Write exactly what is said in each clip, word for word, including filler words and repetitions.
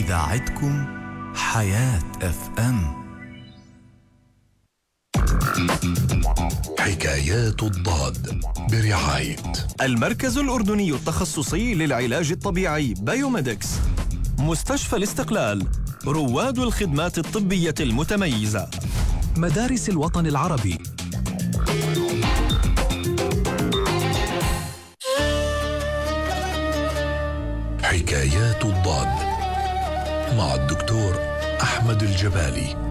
إذاعتكم حياة اف ام. حكايات الضاد برعاية المركز الأردني التخصصي للعلاج الطبيعي بايوميدكس، مستشفى الاستقلال، رواد الخدمات الطبية المتميزة، مدارس الوطن العربي. حكايات الضاد مع الدكتور أحمد الجبالي.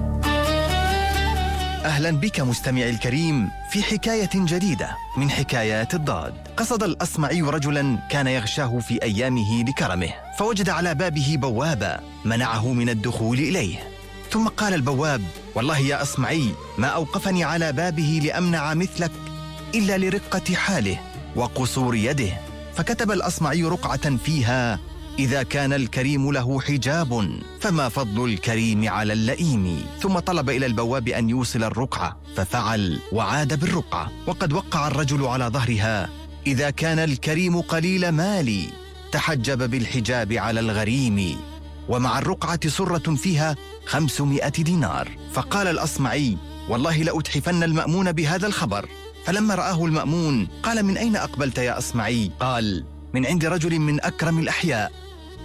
أهلا بك مستمعي الكريم في حكاية جديدة من حكايات الضاد. قصد الأصمعي رجلا كان يغشاه في أيامه لكرمه، فوجد على بابه بوابا منعه من الدخول إليه. ثم قال البواب: والله يا أصمعي ما أوقفني على بابه لأمنع مثلك إلا لرقة حاله وقصور يده. فكتب الأصمعي رقعة فيها: إذا كان الكريم له حجاب فما فضل الكريم على اللئيم. ثم طلب إلى البواب أن يوصل الرقعة، ففعل وعاد بالرقعة، وقد وقع الرجل على ظهرها: إذا كان الكريم قليل مالي تحجب بالحجاب على الغريم. ومع الرقعة سرة فيها خمسمائة دينار. فقال الأصمعي: والله لأتحفن المأمون بهذا الخبر. فلما رآه المأمون قال: من أين أقبلت يا أصمعي؟ قال: من عند رجل من أكرم الأحياء،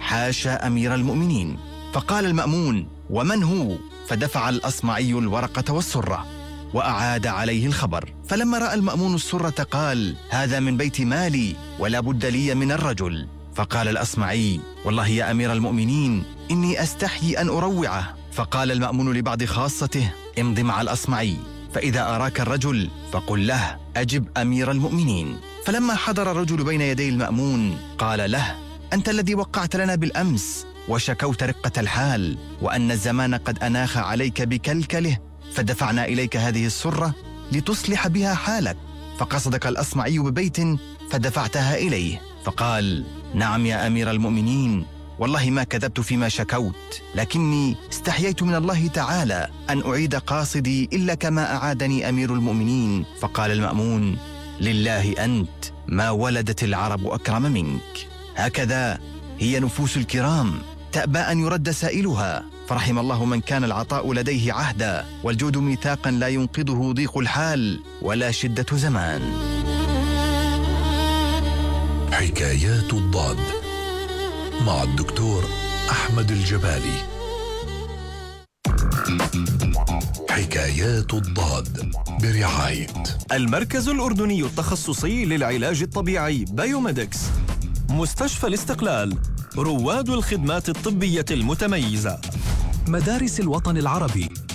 حاشا أمير المؤمنين. فقال المأمون: ومن هو؟ فدفع الأصمعي الورقة والسرة وأعاد عليه الخبر. فلما رأى المأمون السرة قال: هذا من بيت مالي ولا بد لي من الرجل. فقال الأصمعي: والله يا أمير المؤمنين إني أستحيي أن أروعه. فقال المأمون لبعض خاصته: امض مع الأصمعي، فإذا أراك الرجل فقل له: أجب أمير المؤمنين. فلما حضر الرجل بين يدي المأمون قال له: أنت الذي وقعت لنا بالأمس وشكوت رقة الحال وأن الزمان قد أناخ عليك بكلكله، فدفعنا إليك هذه السرة لتصلح بها حالك، فقصدك الأصمعي ببيت فدفعتها إليه. فقال: نعم يا أمير المؤمنين، والله ما كذبت فيما شكوت، لكني استحييت من الله تعالى أن أعيد قاصدي إلا كما أعادني أمير المؤمنين. فقال المأمون: لله أنت، ما ولدت العرب أكرم منك. هكذا هي نفوس الكرام، تأبى أن يرد سائلها. فرحم الله من كان العطاء لديه عهدا، والجود ميثاقا لا ينقضه ضيق الحال ولا شدة زمان. حكايات الضاد مع الدكتور أحمد الجبالي. حكايات الضاد برعاية المركز الأردني التخصصي للعلاج الطبيعي بايوميدكس، مستشفى الاستقلال، رواد الخدمات الطبية المتميزة، مدارس الوطن العربي.